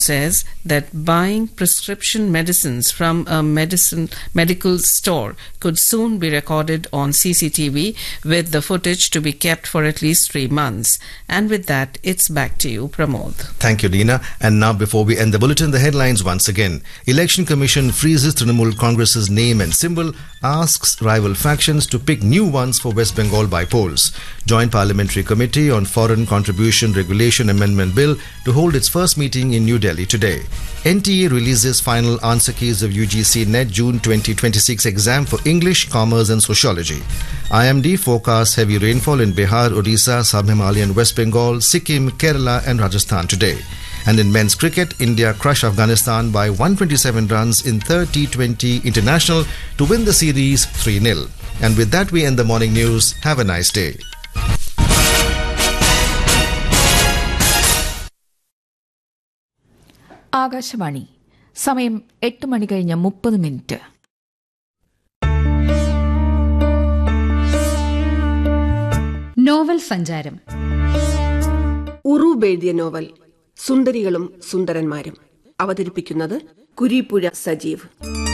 says that buying prescription medicines from a medical store could soon be recorded on CCTV, with the footage to be kept for at least 3 months. And with that, it's back to you, Pramod. Thank you, Dina. And now, before we end the bulletin, the headlines once again. Election Commission freezes Trinamool Congress's name and symbol, asks rival factions to pick new ones for West Bengal by polls. Joint Parliamentary Committee on Foreign Contribution Regulation Amendment Bill to hold its first meeting in New Delhi today. NTA releases final answer keys of UGC NET June 2026 exam for English, Commerce and Sociology. IMD forecasts heavy rainfall in Bihar, Odisha, Sub-Himalayan West Bengal, Sikkim, Kerala and Rajasthan today. And in men's cricket, India crushed Afghanistan by 127 runs in third T20 International to win the series 3-0. And with that, we end the morning news. Have a nice day. Akashvani സമയം 8:30 novel സഞ്ചാരം. ഉറൂബ് എഴുതിയ novel സുന്ദരികളും സുന്ദരന്മാരും. അവതരിപ്പിക്കുന്നത് കുരീപ്പുഴ സജീവ്.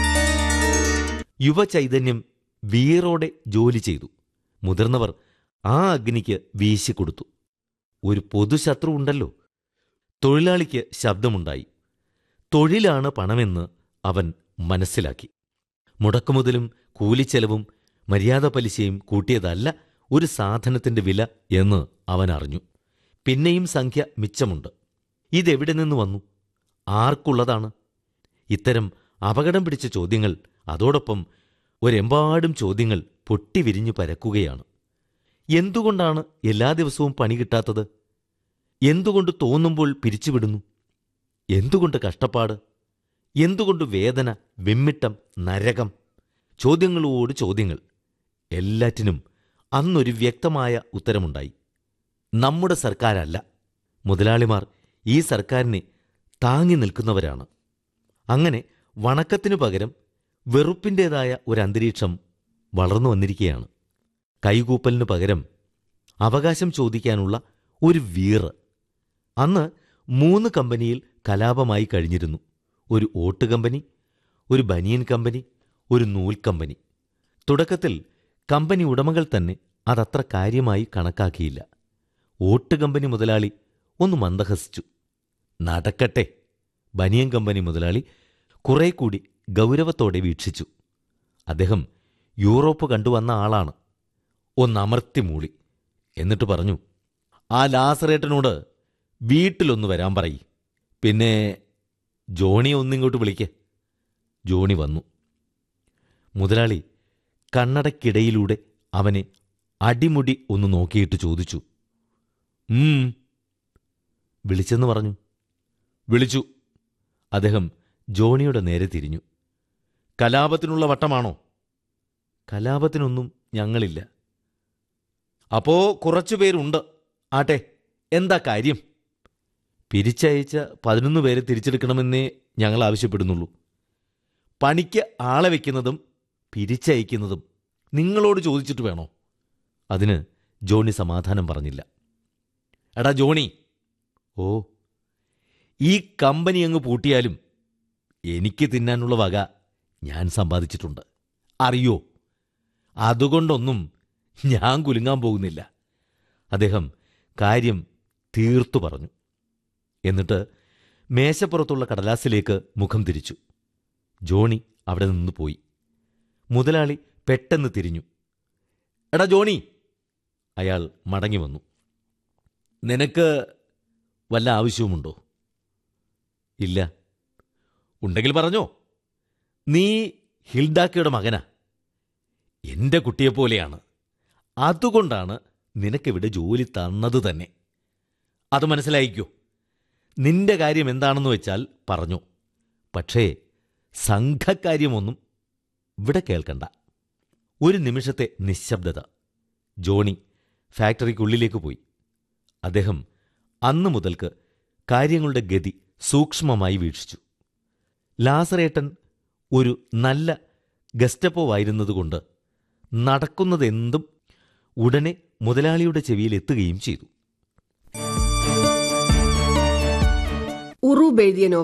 യുവചൈതന്യം വീറോടെ ജോലി ചെയ്തു. മുതിർന്നവർ ആ അഗ്നിക്ക് വീശിക്കൊടുത്തു. ഒരു പൊതുശത്രു ഉണ്ടല്ലോ. തൊഴിലാളിക്ക് ശബ്ദമുണ്ടായി. തൊഴിലാണ് പണമെന്ന് അവൻ മനസ്സിലാക്കി. മുടക്കുമുതലും കൂലിച്ചെലവും മര്യാദ പലിശയും കൂട്ടിയതല്ല ഒരു സാധനത്തിന്റെ വില എന്ന് അവൻ അറിഞ്ഞു. പിന്നെയും സംഖ്യ മിച്ചമുണ്ട്. ഇതെവിടെ നിന്ന് വന്നു? ആർക്കുള്ളതാണ്? ഇത്തരം അപകടം പിടിച്ച ചോദ്യങ്ങൾ, അതോടൊപ്പം ഒരെമ്പാടും ചോദ്യങ്ങൾ പൊട്ടിവിരിഞ്ഞു പരക്കുകയാണ്. എന്തുകൊണ്ടാണ് എല്ലാ ദിവസവും പണി കിട്ടാത്തത്? എന്തുകൊണ്ട് തോന്നുമ്പോൾ പിരിച്ചുവിടുന്നു? എന്തുകൊണ്ട് കഷ്ടപ്പാട്? എന്തുകൊണ്ട് വേദന, വെമ്മിട്ടം, നരകം? ചോദ്യങ്ങളോട് ചോദ്യങ്ങൾ. എല്ലാറ്റിനും അന്നൊരു വ്യക്തമായ ഉത്തരമുണ്ടായി. നമ്മുടെ സർക്കാരല്ല. മുതലാളിമാർ ഈ സർക്കാരിനെ താങ്ങി നിൽക്കുന്നവരാണ്. അങ്ങനെ വണക്കത്തിനു പകരം വെറുപ്പിൻ്റേതായ ഒരന്തരീക്ഷം വളർന്നു വന്നിരിക്കുകയാണ്. കൈകൂപ്പലിനു പകരം അവകാശം ചോദിക്കാനുള്ള ഒരു വീറ്. അന്ന് 3 കമ്പനിയിൽ കലാപമായി കഴിഞ്ഞിരുന്നു. ഒരു ഓട്ട് കമ്പനി, ഒരു ബനിയൻ കമ്പനി, ഒരു നൂൽ കമ്പനി. തുടക്കത്തിൽ കമ്പനി ഉടമകൾ തന്നെ അതത്ര കാര്യമായി കണക്കാക്കിയില്ല. ഓട്ട് കമ്പനി മുതലാളി ഒന്ന് മന്ദഹസിച്ചു. നടക്കട്ടെ. ബനിയൻ കമ്പനി മുതലാളി കുറെ കൂടി ഗൗരവത്തോടെ വീക്ഷിച്ചു. അദ്ദേഹം യൂറോപ്പ് കണ്ടുവന്ന ആളാണ്. ഒന്നമർത്തി മൂളി. എന്നിട്ട് പറഞ്ഞു, ആ ലാസറേട്ടനോട് വീട്ടിലൊന്ന് വരാൻ പറയ്. പിന്നെ ജോണിയെ ഒന്നിങ്ങോട്ട് വിളിക്ക്. ജോണി വന്നു. മുതലാളി കണ്ണടക്കിടയിലൂടെ അവനെ അടിമുടി ഒന്ന് നോക്കിയിട്ട് ചോദിച്ചു, വിളിച്ചെന്ന് പറഞ്ഞു. വിളിച്ചു. അദ്ദേഹം ജോണിയുടെ നേരെ തിരിഞ്ഞു. കലാപത്തിനുള്ള വട്ടമാണോ? കലാപത്തിനൊന്നും ഞങ്ങളില്ല. അപ്പോ കുറച്ചുപേരുണ്ട്. ആട്ടെ, എന്താ കാര്യം? പിരിച്ചയച്ച 11 പേരെ തിരിച്ചെടുക്കണമെന്നേ ഞങ്ങൾ ആവശ്യപ്പെടുന്നുള്ളൂ. പണിക്ക് ആളെ വയ്ക്കുന്നതും പിരിച്ചയക്കുന്നതും നിങ്ങളോട് ചോദിച്ചിട്ട് വേണോ? അതിന് ജോണി സമാധാനം പറഞ്ഞില്ല. എടാ ജോണി, ഓ, ഈ കമ്പനി അങ്ങ് പൂട്ടിയാലും എനിക്ക് തിന്നാനുള്ള വക ഞാൻ സമ്പാദിച്ചിട്ടുണ്ട്, അറിയോ? അതുകൊണ്ടൊന്നും ഞാൻ കുലുങ്ങാൻ പോകുന്നില്ല. അദ്ദേഹം കാര്യം തീർത്തു പറഞ്ഞു. എന്നിട്ട് മേശപ്പുറത്തുള്ള കടലാസിലേക്ക് മുഖം തിരിച്ചു. ജോണി അവിടെ നിന്ന് പോയി. മുതലാളി പെട്ടെന്ന് തിരിഞ്ഞു. എടാ ജോണി, അയാൾ മടങ്ങി വന്നു. നിനക്ക് വല്ല ആവശ്യവുമുണ്ടോ? ഇല്ല. ഉണ്ടെങ്കിൽ പറഞ്ഞോ. നീ ഹിൽഡാക്കയുടെ മകനാ. എന്റെ കുട്ടിയെപ്പോലെയാണ്. അതുകൊണ്ടാണ് നിനക്കിവിടെ ജോലി തന്നത് തന്നെ. അത് മനസ്സിലായിക്കോ. നിന്റെ കാര്യം എന്താണെന്ന് വെച്ചാൽ പറഞ്ഞോ. പക്ഷേ സംഘകാര്യമൊന്നും ഇവിടെ കേൾക്കണ്ട. ഒരു നിമിഷത്തെ നിശബ്ദത. ജോണി ഫാക്ടറിക്കുള്ളിലേക്ക് പോയി. അദ്ദേഹം അന്നു മുതൽക്ക് കാര്യങ്ങളുടെ ഗതി സൂക്ഷ്മമായി വീക്ഷിച്ചു. ലാസറേട്ടൻ ഒരു നല്ല ഗസ്റ്റപ്പോവായിരുന്നതുകൊണ്ട് നടക്കുന്നതെന്തും ഉടനെ മുതലാളിയുടെ ചെവിയിലെത്തുകയും ചെയ്തു. ഉറൂബ് എഴുതിയ നോവൽ